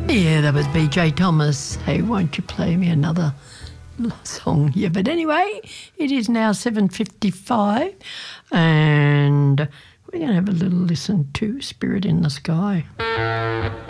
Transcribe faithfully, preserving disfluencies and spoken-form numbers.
Yeah, that was B J Thomas. Hey, won't you play me another song? Yeah, but anyway, it is now seven fifty-five and we're going to have a little listen to Spirit in the Sky.